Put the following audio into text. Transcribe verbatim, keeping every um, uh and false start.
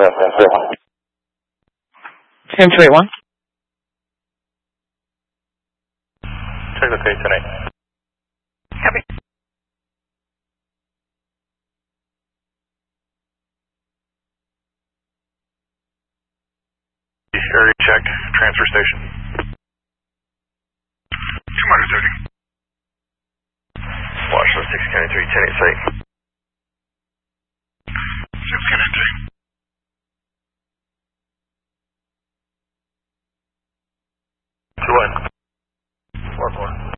Sam two eight one. Check the page tonight. Copy. Area check, transfer station. two thirty. Washington six County three, ten eight site. six County three. two one. four four.